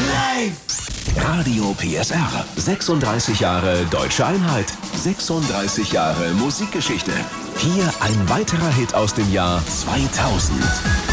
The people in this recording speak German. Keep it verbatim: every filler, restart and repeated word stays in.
Live! Radio P S R. sechsunddreißig Jahre Deutsche Einheit. sechsunddreißig Jahre Musikgeschichte. Hier ein weiterer Hit aus dem Jahr zweitausend.